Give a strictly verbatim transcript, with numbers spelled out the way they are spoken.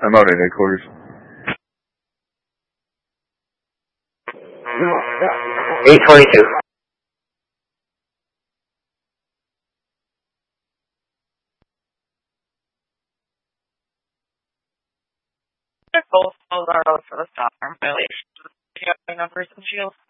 I'm out at headquarters. eight twenty-two. Both those are out for the stop arm violation. Do you have any numbers and shields?